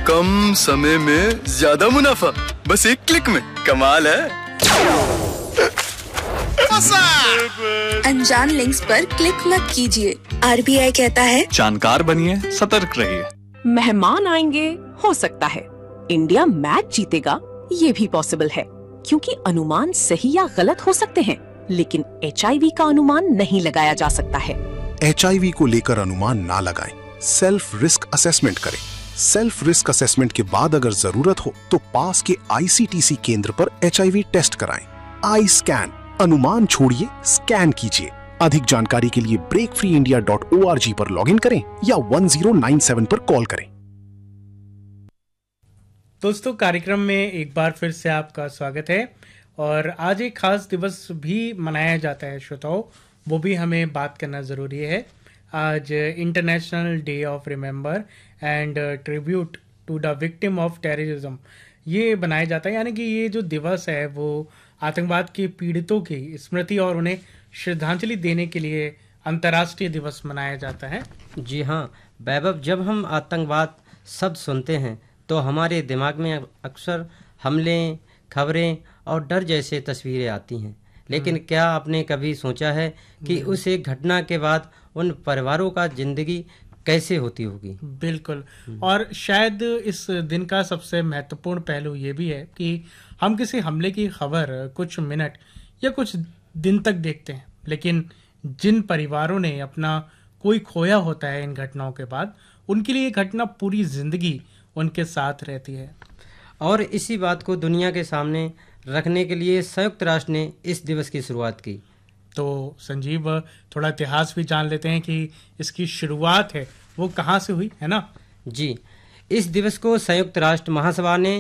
कम समय में ज्यादा मुनाफा, बस एक क्लिक में। कमाल है। अनजान लिंक्स पर क्लिक मत कीजिए। RBI कहता है जानकार बनिए, सतर्क रहिए। मेहमान आएंगे, हो सकता है इंडिया मैच जीतेगा, ये भी पॉसिबल है, क्योंकि अनुमान सही या गलत हो सकते हैं, लेकिन HIV का अनुमान नहीं लगाया जा सकता है। HIV को लेकर अनुमान ना लगाएं, सेल्फ रिस्क असेसमेंट करें। सेल्फ रिस्क असेसमेंट के बाद अगर जरूरत हो तो पास के ICTC केंद्र पर HIV टेस्ट कराएं। आई स्कैन, अनुमान छोड़िए, स्कैन कीजिए। अधिक जानकारी के लिए breakfreeindia.org पर लॉगिन करें या 1097 पर कॉल करें। दोस्तों, कार्यक्रम में एक बार फिर से आपका स्वागत है और आज एक खास दिवस भी मनाया जाता है श्रोताओं, वो भी हमें बात करना ज़रूरी है। आज international day of remember and tribute to the victim of terrorism ये बनाया जाता है, यानी कि ये जो दिवस है वो आतंकवाद के पीड़ितों की स्मृति और उन्हें श्रद्धांजलि देने के लिए अंतर्राष्ट्रीय दिवस मनाया जाता है। जी हाँ वैभव, जब हम आतंकवाद शब्द सुनते हैं तो हमारे दिमाग में अक्सर हमले, खबरें और डर जैसे तस्वीरें आती हैं, लेकिन क्या आपने कभी सोचा है कि उस एक घटना के बाद उन परिवारों का जिंदगी कैसे होती होगी? बिल्कुल, और शायद इस दिन का सबसे महत्वपूर्ण पहलू ये भी है कि हम किसी हमले की खबर कुछ मिनट या कुछ दिन तक देखते हैं, लेकिन जिन परिवारों ने अपना कोई खोया होता है इन घटनाओं के बाद, उनके लिए ये घटना पूरी जिंदगी उनके साथ रहती है। और इसी बात को दुनिया के सामने रखने के लिए संयुक्त राष्ट्र ने इस दिवस की शुरुआत की। तो संजीव, थोड़ा इतिहास भी जान लेते हैं कि इसकी शुरुआत है वो कहाँ से हुई, है ना? जी, इस दिवस को संयुक्त राष्ट्र महासभा ने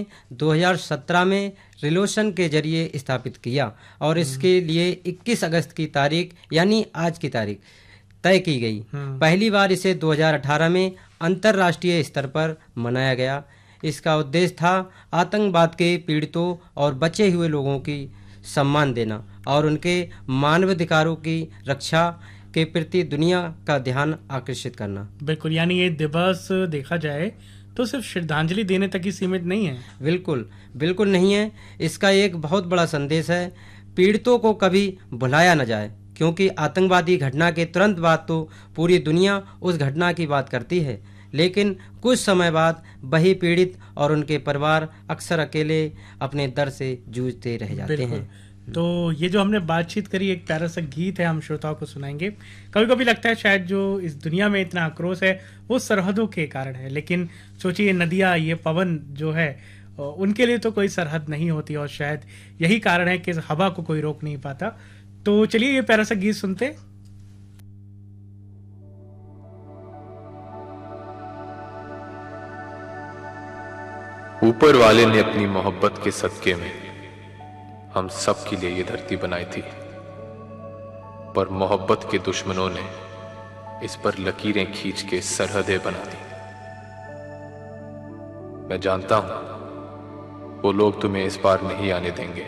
2017 में रिजोल्यूशन के जरिए स्थापित किया और इसके लिए 21 अगस्त की तारीख यानी आज की तारीख तय की गई। पहली बार इसे 2018 में अंतर्राष्ट्रीय स्तर पर मनाया गया। इसका उद्देश्य था आतंकवाद के पीड़ितों और बचे हुए लोगों की सम्मान देना और उनके मानवाधिकारों की रक्षा के प्रति दुनिया का ध्यान आकर्षित करना। बिल्कुल, यानी ये दिवस देखा जाए तो सिर्फ श्रद्धांजलि देने तक ही सीमित नहीं है। बिल्कुल नहीं है। इसका एक बहुत बड़ा संदेश है, पीड़ितों को कभी भुलाया न जाए, क्योंकि आतंकवादी घटना के तुरंत बाद तो पूरी दुनिया उस घटना की बात करती है, लेकिन कुछ समय बाद वही पीड़ित और उनके परिवार अक्सर अकेले अपने दर्द से जूझते रह जाते हैं। तो ये जो हमने बातचीत करी, एक प्यारा सा गीत है, हम श्रोताओं को सुनाएंगे। कभी कभी लगता है शायद जो इस दुनिया में इतना आक्रोश है वो सरहदों के कारण है, लेकिन सोचिए नदियाँ, ये पवन जो है उनके लिए तो कोई सरहद नहीं होती और शायद यही कारण है कि हवा को कोई रोक नहीं पाता। तो चलिए ये प्यारा सा गीत सुनते। ऊपर वाले ने अपनी मोहब्बत के सदके में हम सब के लिए ये धरती बनाई थी, पर मोहब्बत के दुश्मनों ने इस पर लकीरें खींच के सरहदें बना दी। मैं जानता हूं वो लोग तुम्हें इस बार नहीं आने देंगे,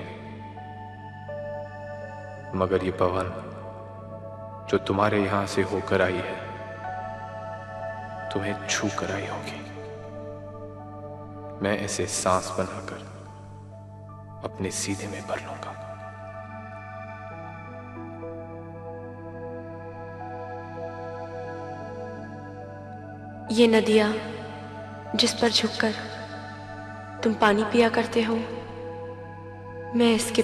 मगर ये पवन जो तुम्हारे यहां से होकर आई है तुम्हें छू कर आई होगी। मैं इसे सांस बनाकर अपने सीने में भर लूंगा। ये नदियां जिस पर झुककर तुम पानी पिया करते हो, मैं इसके